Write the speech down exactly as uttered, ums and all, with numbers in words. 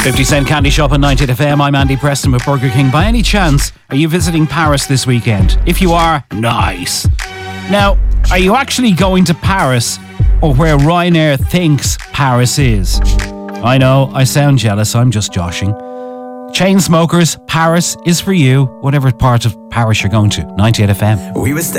fifty Cent Candy Shop on ninety-eight F M. I'm Andy Preston with Burger King. By any chance, are you visiting Paris this weekend? If you are, nice. Now, are you actually going to Paris or where Ryanair thinks Paris is? I know, I sound jealous, I'm just joshing. Chainsmokers, Paris is for you, whatever part of Paris you're going to. ninety-eight F M. We were